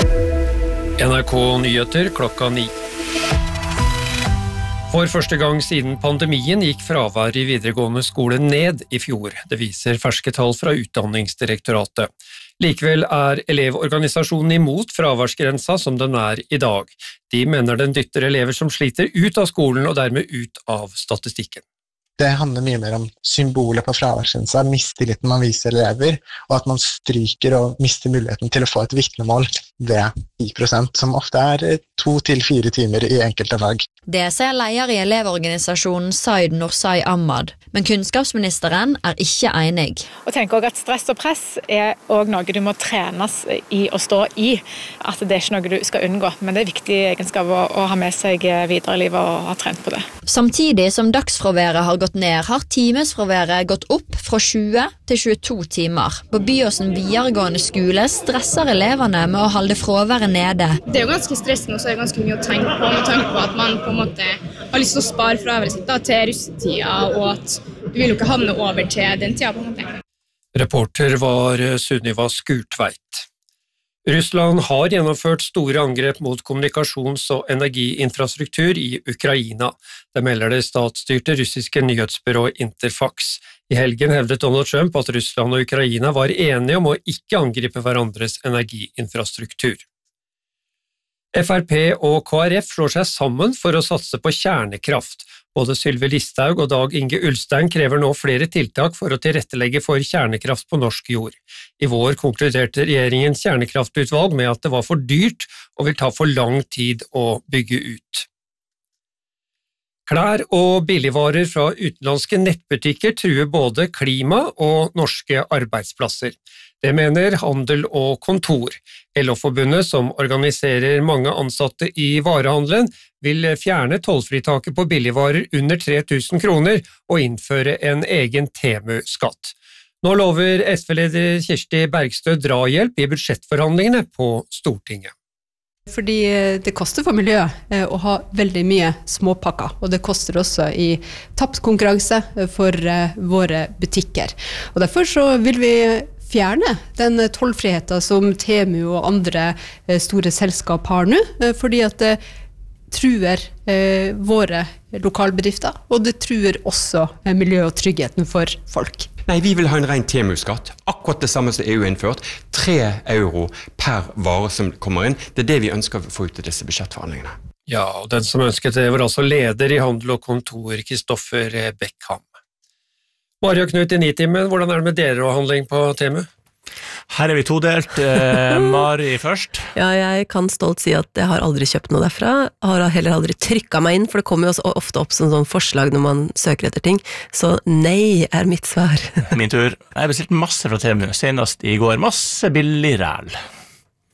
NRK Nyheter klokka 9. For første gang siden pandemien gikk fravær i videregående skole ned i fjor. Det viser ferske tall fra Utdanningsdirektoratet. Likevel elevorganisasjonen imot fraværsgrensa som den i dag. De mener den dytter elever som sliter ut av skolen og dermed ut av statistikken. Det handler mye mer om symbolet på fraværsgrensa, mistilliten man viser elever, og at man stryker og mister muligheten til å få et vitnemål ved 10%, som ofte 2 til 4 timer i enkelte fag. Det sier leder i elevorganisasjonen Zaid Nursai Ahmad, men kunnskapsministeren ikke enig. Og tenker også at stress og press også noe du må trenes i å stå i, at det ikke noe du skal unngå, men det viktig egenskap å ha med seg videre i livet og ha trent på det. Samtidig som dagsfraværet har gått ned, har timesfraværet gått opp fra 20 til 22 timer. På Byåsen videregående skole stresser elevene med å holde fraværet nede. Det jo ganske stressende, og så det ganske mye å tenke på, med tanke på at man på en måte har lyst til å spare fraværet sitt til russetida, og at du vil jo ikke havne over til den tida på en måte. Reporter var Sunniva Skurtveit. Russland har gjennomført store angrep mot kommunikasjons- og energiinfrastruktur i Ukraina. Det melder det statsstyrte russiske nyhetsbyrået Interfax. I helgen hevdet Donald Trump at Russland og Ukraina var enige om å ikke angripe hverandres energiinfrastruktur. FrP og KrF slår seg sammen for å satse på kjernekraft. Både Sylvi Listhaug og Dag Inge Ulstein krever nå flere tiltak for å tilrettelegge for kjernekraft på norsk jord. I vår konkluderte regjeringens kjernekraftutvalg med at det var for dyrt og vil ta for lang tid å bygge ut. Klær og billigvarer fra utenlandske nettbutikker truer både klima og norske arbeidsplasser. Det mener Handel og Kontor. LO-forbundet, som organiserer mange ansatte i varehandelen, vil fjerne tollfritaket på billigvarer under 3000 kroner og innføre en egen Temu-skatt. Nå lover SV-leder Kirsti Bergstø drahjelp i budsjettforhandlingene på Stortinget. Fordi det koster for miljøet å ha veldig mye småpakker, og det koster også i tapt konkurranse for våre butikker. Og derfor så vil vi fjerne den tollfriheten som Temu og andre store selskap har nå, fordi at det truer våre lokalbedrifter, og det truer også miljø og tryggheten for folk. Nei, vi vil ha en ren Temu-skatt, akkurat det samme som EU har innført, 3 euro per vare som kommer inn. Det det vi ønsker å få ut av disse budsjettforhandlingene. Ja, og den som ønsket det var altså leder i Handel og Kontor, Kristoffer Beckham. Mari og Knut i Nitimen, hvordan det med dere og handling på Temu? Her vi todelt. Mari først. Ja, jeg kan stolt si at jeg har aldri kjøpt noe derfra. Jeg har heller aldri trykket meg inn, for det kommer jo også ofte opp som sånn forslag når man søker etter ting. Så nei mitt svar. Min tur. Jeg har bestilt masse fra Temu, senest i går. Masse billig ræl.